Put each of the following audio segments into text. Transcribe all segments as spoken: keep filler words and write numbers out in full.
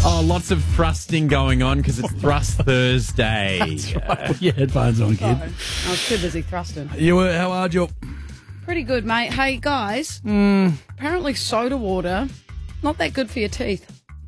Oh, lots of thrusting going on because it's Thrust Thursday. That's right. Put your headphones on, kid. I was too busy thrusting. You were, how are you? Pretty good, mate. Hey, guys. Mm. Apparently soda water, not that good for your teeth.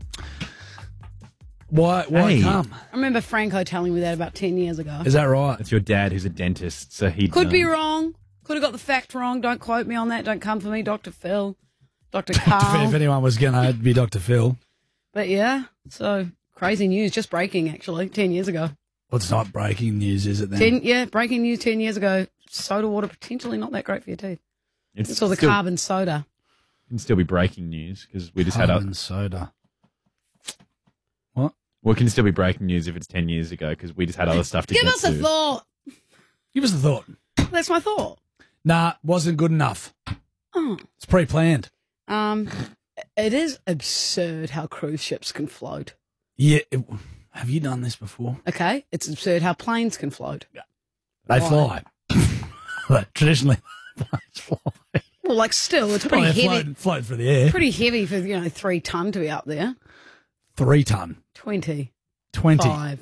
Why, why Hey. come? I remember Franco telling me that about ten years ago. Is that right? It's your dad who's a dentist, so he Could be wrong. Could have got the fact wrong. Don't quote me on that. Don't come for me, Doctor Phil, Doctor Carl. If anyone was going to be Doctor Phil. But yeah, so crazy news. Just breaking, actually, ten years ago. Well, it's not breaking news, is it then? Ten, yeah, breaking news ten years ago. Soda water potentially not that great for your teeth. It's It's all the still, carbon soda. can still be breaking news because we just Carbon had a. soda. What? Well, it can still be breaking news if it's ten years ago because we just had other stuff to Give get us a to. thought. Give us a thought. That's my thought. Nah, wasn't good enough. Oh. It's pre-planned. Um, it is absurd how cruise ships can float. Yeah. it- have you done this before? Okay, it's absurd how planes can float. They Why? fly. But traditionally, planes fly. Well, like still, it's Well, pretty they're heavy. floating, floating through the air. Pretty heavy for you know three ton to be up there. Three ton. Twenty. Twenty. Five.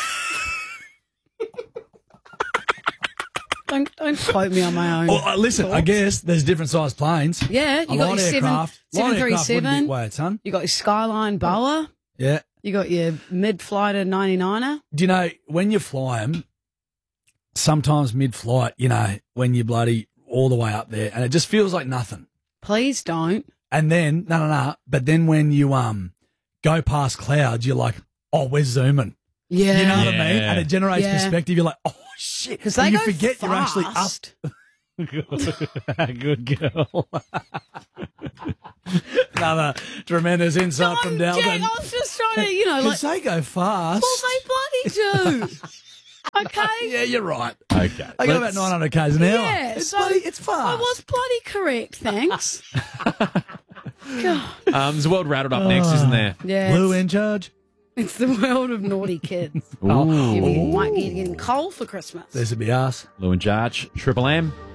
don't don't quote me on my own. Well, uh, listen, I thoughts. guess there's different sized planes. Yeah, A you got light your seven, aircraft. Light seven three aircraft wouldn't seven. be way, son. You got your Skyline Boa. Yeah. You got your mid-flighter ninety-niner. Do you know, when you fly them, sometimes mid-flight, you know, when you're bloody all the way up there, and it just feels like nothing. Please don't. And then, no, no, no, but then when you um go past clouds, you're like, oh, we're zooming. Yeah. You know what I mean? Yeah. And it generates Yeah. perspective. You're like, oh, shit. Because And they you go forget fast. you're actually up. Good girl. Another tremendous insight from Jack, Dalton. I was just trying to, you know, like, Because they go fast. well, they bloody do. Okay. Yeah, you're right. Okay. They go about let's- nine hundred k's an hour. Yeah, it's so bloody, it's fast. I was bloody correct, thanks. God. Um, there's a world rattled up next, isn't there? Yeah, Blue it's, in charge. it's the world of naughty kids. Ooh. You might be getting coal for Christmas. This would be us. Lou and Jarch, Triple M.